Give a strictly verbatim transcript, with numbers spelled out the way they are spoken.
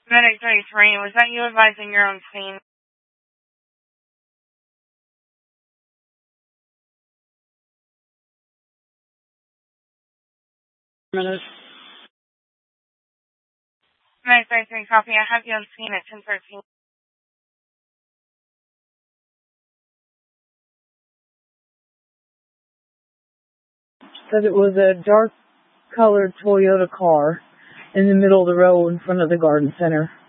Medic thirty-three, was that you advising your own scene? Minutes. Medic thirty-three, copy. I have you on scene at ten thirteen. Said it was a dark colored Toyota car in the middle of the road in front of the garden center.